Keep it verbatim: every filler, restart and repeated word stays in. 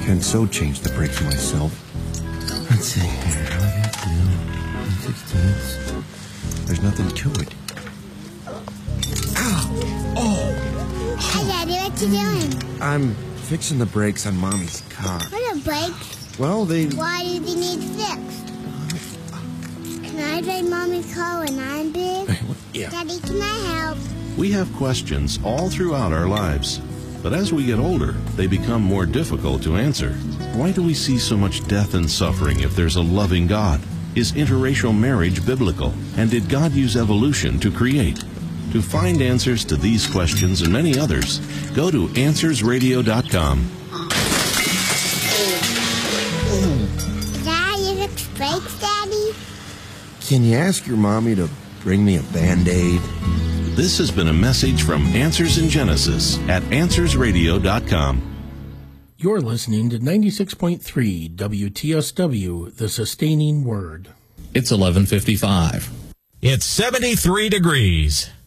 Can so change the brakes myself. Let's see here. All I got to do, sixteenths. There's nothing to it. Ow! Oh! Hi, Daddy. What you doing? I'm fixing the brakes on Mommy's car. What are brakes? Well, they... Why do they need fixed? Can I drive Mommy's car when I'm big? Yeah. Daddy, can I help? We have questions all throughout our lives. But as we get older, they become more difficult to answer. Why do we see so much death and suffering if there's a loving God? Is interracial marriage biblical? And did God use evolution to create? To find answers to these questions and many others, go to answers radio dot com. Dad, you fix brakes, Daddy? Can you ask your mommy to bring me a Band-Aid? This has been a message from Answers in Genesis at answers radio dot com. You're listening to ninety-six point three W T S W, The Sustaining Word. It's eleven fifty-five. It's seventy-three degrees.